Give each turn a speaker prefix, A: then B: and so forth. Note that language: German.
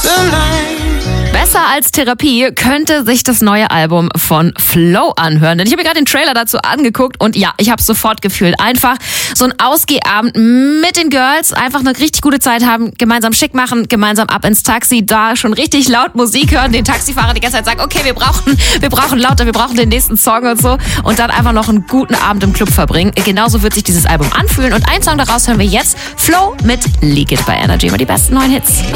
A: Besser als Therapie könnte sich das neue Album von Flo anhören. Denn ich habe mir gerade den Trailer dazu angeguckt und ja, ich habe es sofort gefühlt. Einfach so ein Ausgehabend mit den Girls, einfach eine richtig gute Zeit haben, gemeinsam schick machen, gemeinsam ab ins Taxi, da schon richtig laut Musik hören, den Taxifahrer die ganze Zeit sagen, okay, wir brauchen lauter, wir brauchen den nächsten Song und so und dann einfach noch einen guten Abend im Club verbringen. Genauso wird sich dieses Album anfühlen und einen Song daraus hören wir jetzt, Flo mit Leak It bei Energy, immer die besten neuen Hits.